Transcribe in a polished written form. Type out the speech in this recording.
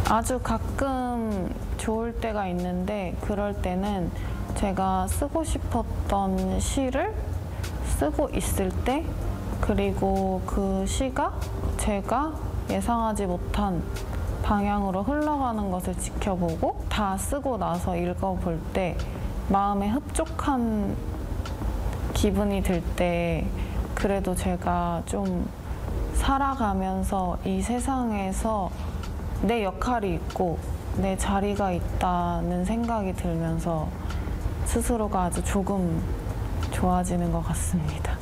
아주 가끔 좋을 때가 있는데 그럴 때는 제가 쓰고 싶었던 시를 쓰고 있을 때 그리고 그 시가 제가 예상하지 못한 방향으로 흘러가는 것을 지켜보고 다 쓰고 나서 읽어볼 때 마음에 흡족한 기분이 들 때 그래도 제가 좀 살아가면서 이 세상에서 내 역할이 있고 내 자리가 있다는 생각이 들면서 스스로가 아주 조금 좋아지는 것 같습니다.